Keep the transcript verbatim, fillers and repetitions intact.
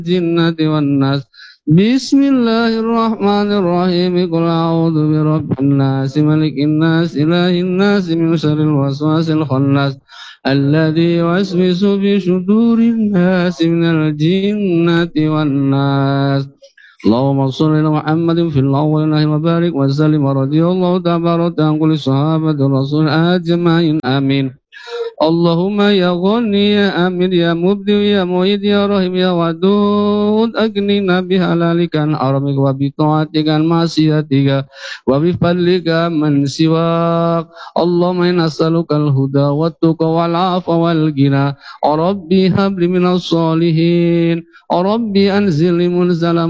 الجنة والناس. بسم الله الرحمن الرحيم. قل أعوذ برب الناس ملك الناس إله الناس من شر الوسواس الخناس الذي يوسوس في صدور الناس من الجنة والناس. اللهم صل على محمد في الأولين وبارك وسلم ورضي الله تبارك عن كل صحابة الرسول أجمعين آمين. اللهم يا غني يا أمير يا مبدع يا معيد يا رحيم يا ودود أغننا بحلالك عن حرامك وبطاعتك عن معصيتك وبفضلك من سواك. اللهم إنا نسألك الهدى والتقى والعفو والغنى. ربي هب لي من الصالحين. ربي أنزل منزل